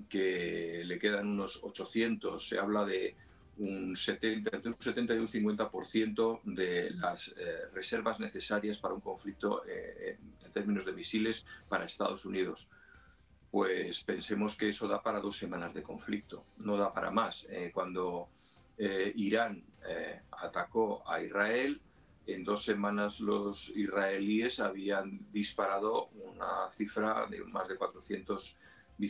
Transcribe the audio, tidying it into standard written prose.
que le quedan unos 800. Se habla de entre un 70 y un 50% de las reservas necesarias para un conflicto en términos de misiles para Estados Unidos. Pues pensemos que eso da para 2 semanas de conflicto, no da para más. Cuando Irán atacó a Israel, en 2 semanas los israelíes habían disparado una cifra de más de 400